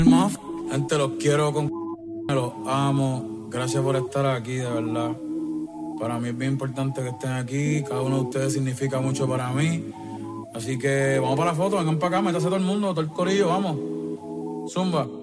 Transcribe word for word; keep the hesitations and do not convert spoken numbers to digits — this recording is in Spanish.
Gente, los quiero con los amo. Gracias por estar aquí, de verdad. Para mí es bien importante que estén aquí. Cada uno de ustedes significa mucho para mí. Así que vamos para la foto, vengan para acá, métase todo el mundo, todo el corillo, vamos. Zumba.